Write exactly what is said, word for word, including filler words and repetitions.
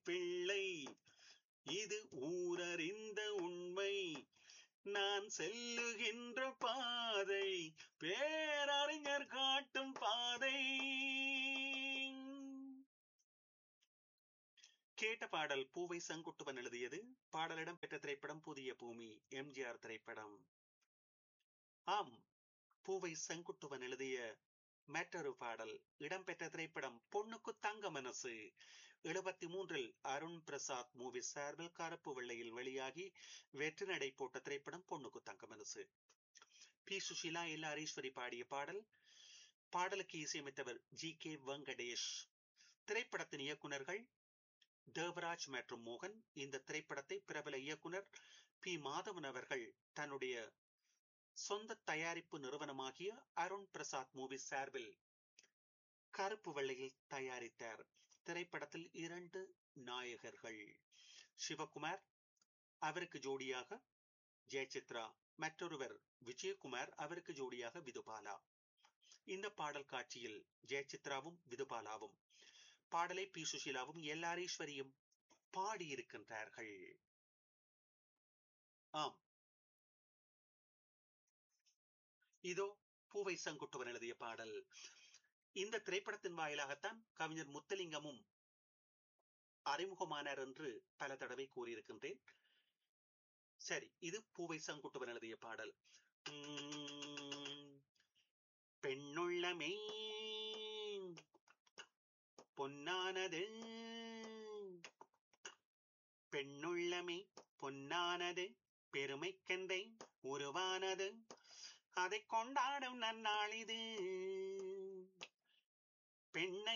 பிள்ளை, இது ஊரறிந்த உண்மை. நான் செல்லுகின்ற பாதை பேரறிஞர் காட்டும் பாதை. கேட்ட பாடல் பூவை செங்குட்டுவன் எழுதியது. பாடலிடம் பெற்ற திரைப்படம் புதிய பூமி, எம்ஜிஆர் திரைப்படம். ஆம், பூவை செங்குட்டுவன் எழுதிய மற்றொரு பாடல் இடம்பெற்ற திரைப்படம் பொண்ணுக்கு தங்க மனசு. எழுபத்தி மூன்றில் அருண் பிரசாத் மூவி சார்பில் கருப்பு வெள்ளையில் வெளியாகி வெற்றி நடை போட்ட திரைப்படம் பொண்ணுக்கு தங்க மனசு. பி சுஷீலா, எல் ஹரீஸ்வரி பாடிய பாடல். பாடலுக்கு இசையமைத்தவர் ஜி கே வெங்கடேஷ். திரைப்படத்தின் இயக்குனர்கள் தேவராஜ் மற்றும் மோகன். இந்த திரைப்படத்தை பிரபல இயக்குனர் பி மாதவன் அவர்கள் தன்னுடைய சொந்த தயாரிப்பு நிறுவனமாகிய அருண் பிரசாத் மூவி சார்பில் கருப்பு வெள்ளையில் தயாரித்தார். திரைப்படத்தில் இரண்டு நாயகர்கள், சிவகுமார், அவருக்கு ஜோடியாக ஜெயசித்ரா, மற்றொருவர் விஜயகுமார், அவருக்கு ஜோடியாக விதுபாலா. இந்த பாடல் காட்சியில் ஜெயசித்ராவும் விதுபாலாவும், பாடலை பி சுஷீலாவும் எல் ஹரீஸ்வரியும் பாடியிருக்கின்றார்கள். ஆம், இதோ பூவை செங்குட்டுவன் எழுதிய பாடல். இந்த திரைப்படத்தின் வாயிலாகத்தான் கவிஞர் முத்துலிங்கமும் அறிமுகமானார் என்று பல தடவை கூறியிருக்கின்றேன். சரி, இது பூவை செங்குட்டுவன் எழுதிய பாடல். பெண்ணுள்ளமே பொன்னானது, பெண்ணுள்ளமே பொன்னானது, பெருமைக்கெந்தை உருவானது, அதை கொண்டாடும் நன்னாளிது. பெண்ணை